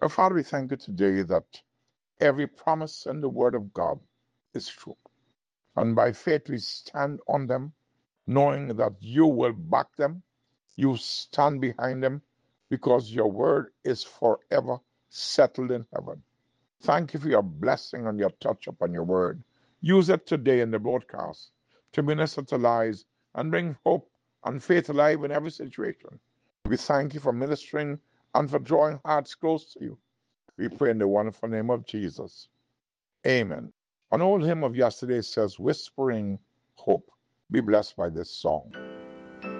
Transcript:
Our Father, we thank you today that every promise in the Word of God is true. And by faith we stand on them, knowing that you will back them. You stand behind them because your word is forever settled in heaven. Thank you for your blessing and your touch upon your word. Use it today in the broadcast to minister to lives and bring hope and faith alive in every situation. We thank you for ministering and for drawing hearts close to you. We pray in the wonderful name of Jesus. Amen. An old hymn of yesterday says, Whispering Hope. Be blessed by this song.